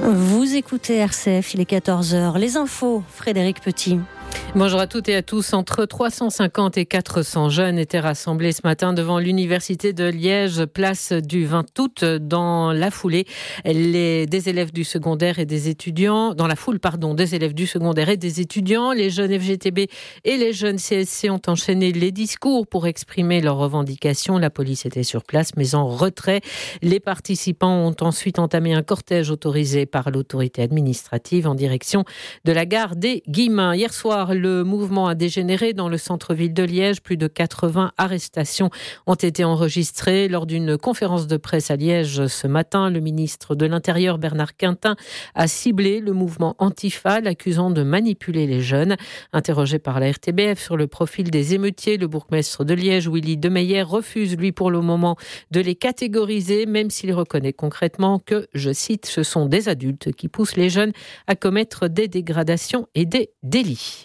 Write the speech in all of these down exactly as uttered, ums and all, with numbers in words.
Vous écoutez R C F, il est quatorze heures. Les infos, Frédéric Petit. Bonjour à toutes et à tous. Entre trois cent cinquante et quatre cents jeunes étaient rassemblés ce matin devant l'université de Liège, place du vingt août. Dans la foulée, les, des élèves du secondaire et des étudiants, dans la foule, pardon, des élèves du secondaire et des étudiants, les jeunes F G T B et les jeunes C S C ont enchaîné les discours pour exprimer leurs revendications. La police était sur place, mais en retrait. Les participants ont ensuite entamé un cortège autorisé par l'autorité administrative en direction de la gare des Guillemins. Hier soir, le mouvement a dégénéré dans le centre-ville de Liège. Plus de quatre-vingts arrestations ont été enregistrées. Lors d'une conférence de presse à Liège ce matin, le ministre de l'Intérieur, Bernard Quintin, a ciblé le mouvement Antifa, l'accusant de manipuler les jeunes. Interrogé par la R T B F sur le profil des émeutiers, le bourgmestre de Liège, Willy Demeyer, refuse, lui, pour le moment, de les catégoriser, même s'il reconnaît concrètement que, je cite, ce sont des adultes qui poussent les jeunes à commettre des dégradations et des délits.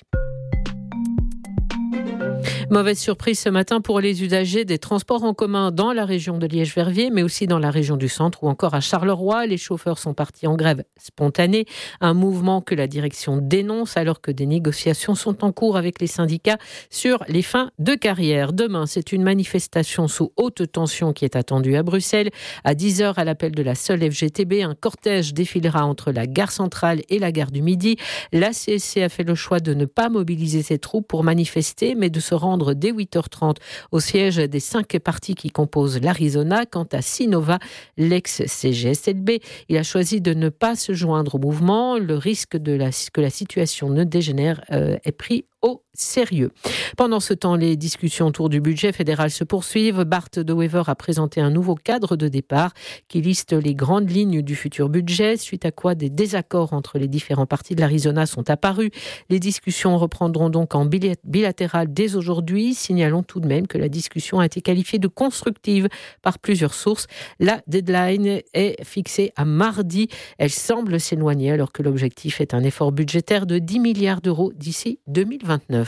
Mauvaise surprise ce matin pour les usagers des transports en commun dans la région de Liège-Verviers, mais aussi dans la région du centre ou encore à Charleroi. Les chauffeurs sont partis en grève spontanée, un mouvement que la direction dénonce alors que des négociations sont en cours avec les syndicats sur les fins de carrière. Demain, c'est une manifestation sous haute tension qui est attendue à Bruxelles. À dix heures, à l'appel de la seule F G T B, un cortège défilera entre la gare centrale et la gare du Midi. La C S C a fait le choix de ne pas mobiliser ses troupes pour manifester, mais de se rendre dès huit heures trente au siège des cinq partis qui composent l'Arizona. Quant à Sinova, l'ex-C G S L B, il a choisi de ne pas se joindre au mouvement. Le risque de la, que la situation ne dégénère euh, est pris au sérieux. Pendant ce temps, les discussions autour du budget fédéral se poursuivent. Bart De Wever a présenté un nouveau cadre de départ qui liste les grandes lignes du futur budget, suite à quoi des désaccords entre les différents partis de l'Arizona sont apparus. Les discussions reprendront donc en bilatéral dès aujourd'hui. Signalons tout de même que la discussion a été qualifiée de constructive par plusieurs sources. La deadline est fixée à mardi. Elle semble s'éloigner alors que l'objectif est un effort budgétaire de dix milliards d'euros d'ici deux mille vingt-neuf.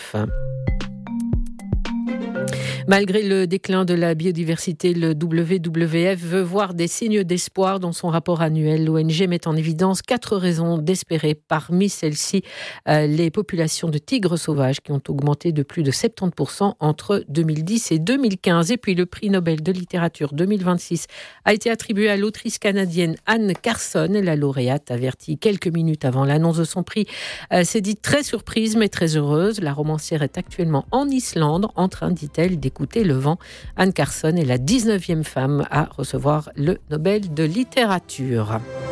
Malgré le déclin de la biodiversité, le W W F veut voir des signes d'espoir dans son rapport annuel. L'O N G met en évidence quatre raisons d'espérer. Parmi celles-ci, euh, les populations de tigres sauvages qui ont augmenté de plus de soixante-dix pour cent entre deux mille dix et deux mille quinze. Et puis le prix Nobel de littérature deux mille vingt-six a été attribué à l'autrice canadienne Anne Carson. La lauréate, avertie quelques minutes avant l'annonce de son prix, euh, s'est dite très surprise mais très heureuse. La romancière est actuellement en Islande en train, dit-elle, d'écouter le vent. Anne Carson est la dix-neuvième femme à recevoir le Nobel de littérature.